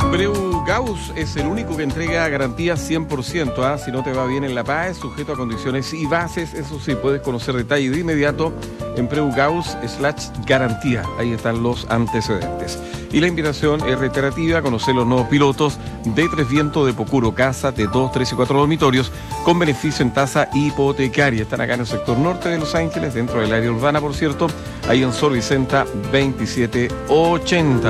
Preu Gauss es el único que entrega garantía 100%. Si no te va bien en la PAE, sujeto a condiciones y bases. Eso sí, puedes conocer detalles de inmediato en Preu Gauss/garantía. Ahí están los antecedentes. Y la invitación es reiterativa a conocer los nuevos pilotos de Tres Vientos de Pocuro, casa de 2, 3 y 4 dormitorios con beneficio en tasa hipotecaria. Están acá en el sector norte de Los Ángeles, dentro del área urbana, por cierto, ahí en Sor Vicenta 2780.